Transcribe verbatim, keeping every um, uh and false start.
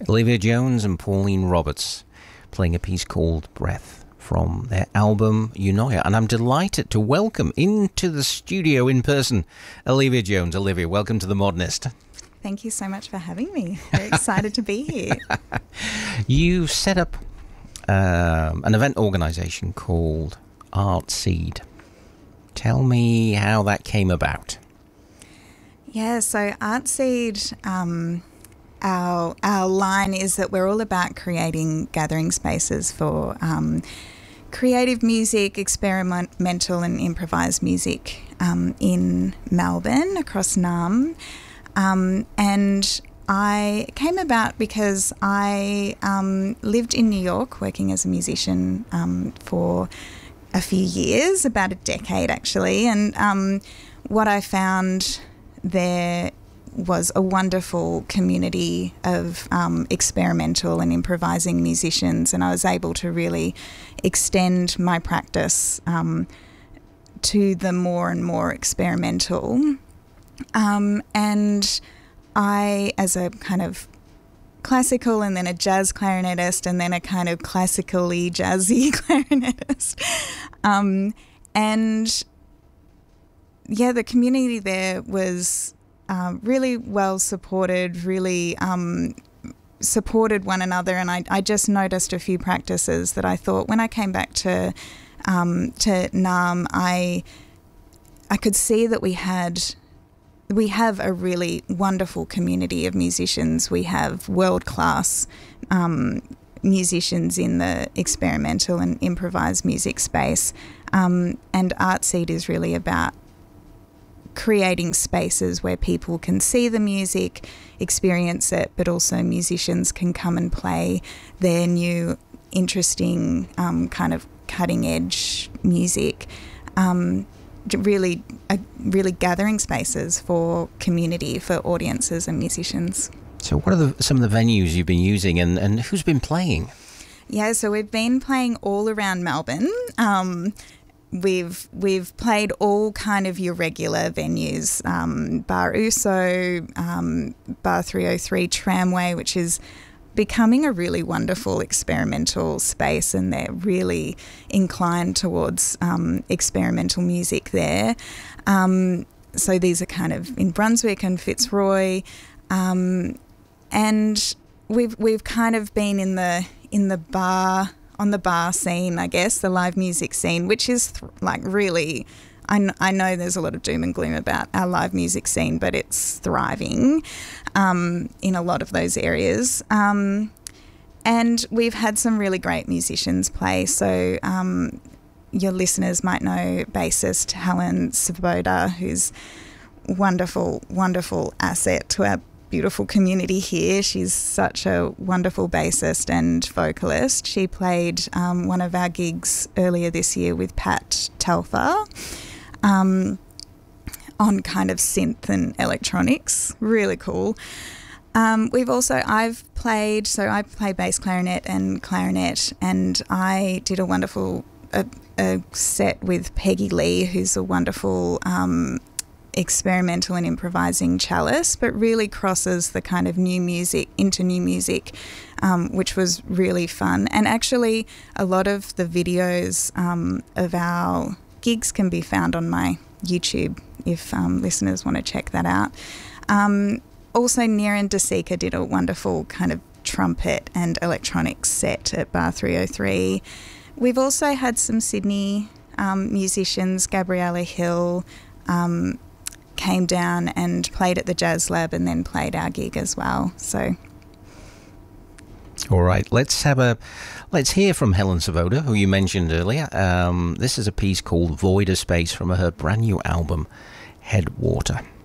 Olivia Jones and Pauline Roberts playing a piece called Breath from their album Eunoia. And I'm delighted to welcome into the studio in person Olivia Jones. Olivia, welcome to The Modernist. Thank you so much for having me. Very excited to be here. You set up um, an event organisation called Artseed. Tell me how that came about. Yeah, so Artseed, um, our our line is that we're all about creating gathering spaces for um, creative music, experimental and improvised music um, in Melbourne, across Naarm. Um, and I came about because I um, lived in New York working as a musician um, for a few years, about a decade actually, and um, what I found there was a wonderful community of um, experimental and improvising musicians, and I was able to really extend my practice um, to the more and more experimental. Um, and I, as a kind of classical and then a jazz clarinetist and then a kind of classically jazzy clarinetist, um, and yeah, the community there was uh, really well supported, really um, supported one another, and I, I just noticed a few practices that I thought when I came back to um, to Naarm, I I could see that we had we have a really wonderful community of musicians. We have world class um, musicians in the experimental and improvised music space, um, and Artseed is really about creating spaces where people can see the music, experience it, but also musicians can come and play their new, interesting, um, kind of cutting-edge music. Um, really, uh, really gathering spaces for community, for audiences and musicians. So what are the, some of the venues you've been using, and, and who's been playing? Yeah, so we've been playing all around Melbourne. Um, We've we've played all kind of your regular venues, um, Bar Uso, um, Bar three oh three Tramway, which is becoming a really wonderful experimental space, and they're really inclined towards um, experimental music there. Um, so these are kind of in Brunswick and Fitzroy, um, and we've we've kind of been in the in the bar. on the bar scene, I guess, the live music scene, which is th- like really, I, kn- I know there's a lot of doom and gloom about our live music scene, but it's thriving um, in a lot of those areas. Um, and we've had some really great musicians play. So um, your listeners might know bassist Helen Svoboda, who's wonderful, wonderful asset to our beautiful community here. She's such a wonderful bassist and vocalist. She played um, one of our gigs earlier this year with Pat Telfer um, on kind of synth and electronics. Really cool. Um, we've also, I've played, so I play bass clarinet and clarinet, and I did a wonderful a, a set with Peggy Lee, who's a wonderful um, experimental and improvising cellist, but really crosses the kind of new music into new music, um, which was really fun. And actually a lot of the videos um, of our gigs can be found on my YouTube if um, listeners want to check that out. Um, also Niran Desika did a wonderful kind of trumpet and electronics set at Bar three oh three. We've also had some Sydney um, musicians, Gabriella Hill, um, came down and played at the Jazz Lab and then played our gig as well. So, all right, let's have a let's hear from Helen Svoboda, who you mentioned earlier. Um, this is a piece called Void of Space from her brand new album, Headwater.